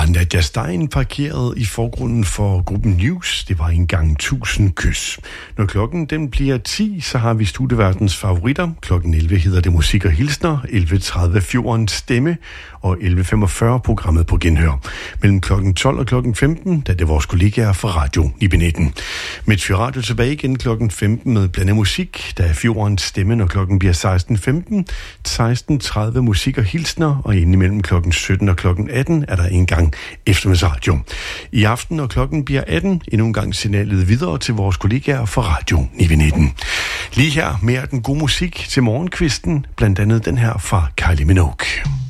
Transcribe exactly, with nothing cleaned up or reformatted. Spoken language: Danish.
Nadia Stein parkeret i forgrunden for gruppen News. Det var engang tusind kys. Når klokken den bliver ti, så har vi studieverdens favoritter. Klokken elleve hedder det Musik og Hilsner, elleve tredive Fjordens Stemme og elleve femogfyrre programmet på Genhør. Mellem klokken tolv og klokken femten, da det er vores kollegaer fra Radio ni nitten. Med Radio tilbage igen klokken femten med blandet musik, der er Fjordens Stemme, når klokken bliver seksten femten, seksten tredive Musik og Hilsner, og indimellem klokken sytten og klokken atten er der en gang eftermiddagsradio. I aften, når klokken bliver atten, endnu en gang signalet videre til vores kollegaer fra Radio ni nitten. Lige her mere den gode musik til morgenkvisten, blandt andet den her fra Kylie Minogue.